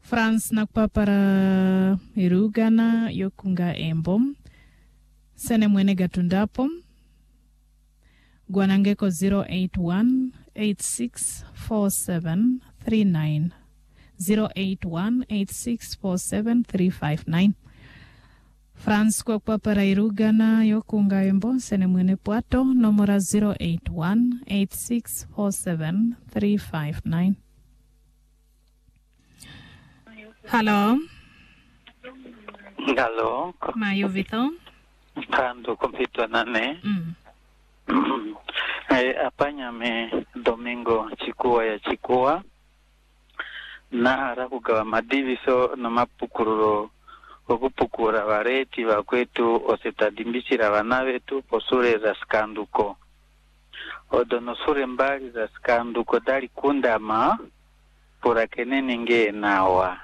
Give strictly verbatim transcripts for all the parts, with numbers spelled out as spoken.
France nakupapara irugana yokunga embo sene mwene gatundapo gwanangeko zero eight one eight six four seven three nine zero eight one eight six four seven three five nine. France kwa kupapara irugana yokunga embo sene mwene puato nomora zero eight one eight six four seven three five nine. Hello. Hello. Mayo Vito. Kando kompito nane. Mm. eh, apanya me Domingo Chikua ya Chikua. Na harakugawa madiviso na mapukururo okupukura vareti vakwetu osetadimbishira vana vetu posure za skanduko. Odonosure mbali za skanduko dali kundama purakeneni nge nawa.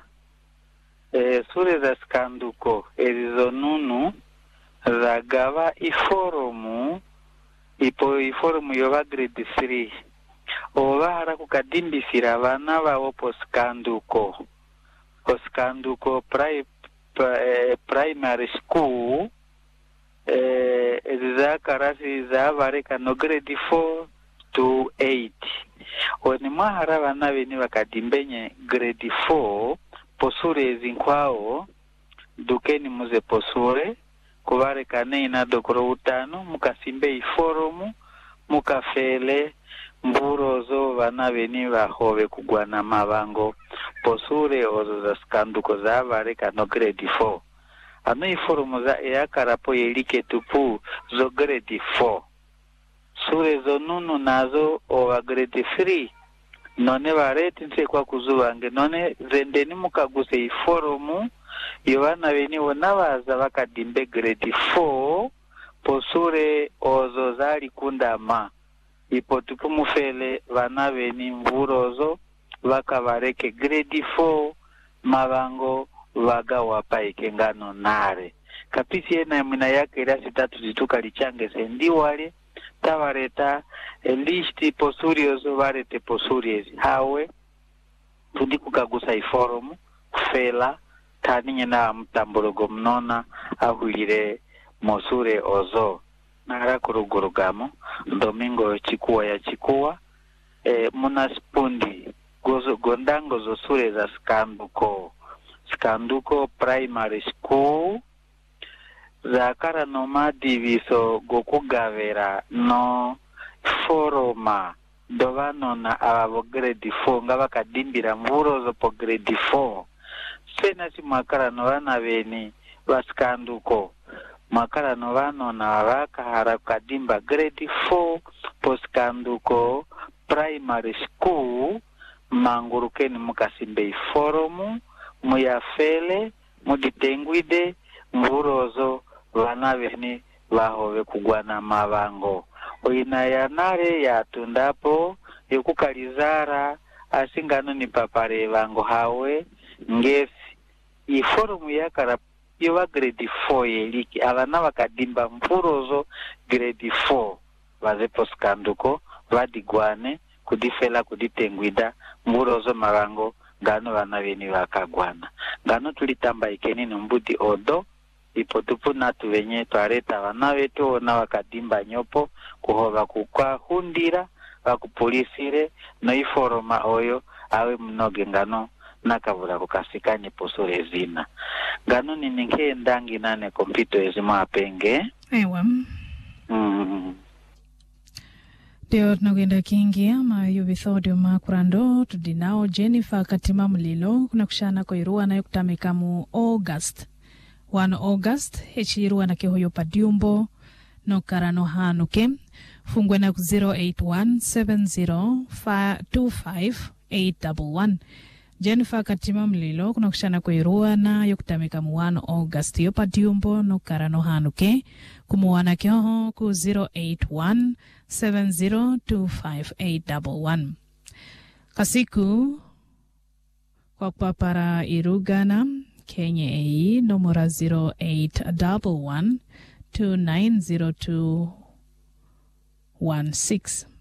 E, sure za skanduko erizonunu zagava iforomu ipo iforomu yoba grade three oba harakukadimbisira vana vavo po skanduko po skanduko pri, pri, primary school eh, ezizakarasi zavareka no grade four to eight oni mwahara vana veni vakadimbenye grade four posure zinkwao dukeni muze posure kuvarekane ina dokoro utano mukasimbe iforomu mukafele mburozo vana veni vahove kugwana mavango posure ozo za skanduko za vareka no grade four ano iforomu za eakarapo yelike tupu zo grade four sure zo nunu nazo ova grade three none vareti nse kwa kuzuvange none zendeni mukaguse iforomu yovana veni vona vaza vakadimbe grade four posure ozo zali kundama ipo tupu mufele vana veni mvurozo vakavareke grade four mavango vaga wapaike ngano nare kapisi ena mwina yake ilasi tatu zituka lichange sendiwale tavareta listi posuriozo varete posuriezi hawe tudi kukagusa iforomu fela taninye na mtambologo mnona ahulire mosure ozo nara kurugurugamo Domingo Chikua ya Chikua e, muna spundi gozo gondango zo sure za skanduko skanduko primary school zakara no madiviso gokugavera no foroma dovano na abo grade four nga bakadimbira mvurozo po grade four sena si makara no vana veni vaskanduko makara no vano na vaka harakadimba grade four po skanduko primary school mangurukeni mukasimbe iforomu muyafele muditenguide mvurozo vana veni vahove kugwana mavango oina yanare yatundapo yokukalizara asingano ni papare vango hawe ngesi iforomu yakara yoba grade four yeliki avana vakadimba mvurozo grade four vazepo skanduko vadigwane kudifela kuditenguida mvurozo mavango ngano vana veni vakagwana ngano tulitamba ikenini mbuti odo ipo tupu natu venye twareta vana vetu ona wakadimba nyopo kuhova kukwa hundira wakupulisire no iforoma oyo awe mnoge ngano nakavura kukasikanye posure zina ngano nininke ndangi nane kompito ezima apenge ewa mm. Deo tunagenda kingia ma yubithodio makurando tudinao Jennifer Katima Mulilo kuna kushana ko irua na yukutamika mu August one August hechirua na kehoyo padiumbo no karano hanuke fungwe na zero eight one seven zero two five eight one one. Jennifer Katima Mulilo kuna kushana ko irua na yukutamika mu one August yo padiumbo no karano hanuke kumuwana keho ku zero eight one seven zero two five eight one one. Kasiku kwa papara irugana Kenya A nomora zero eight one one two nine zero two one six.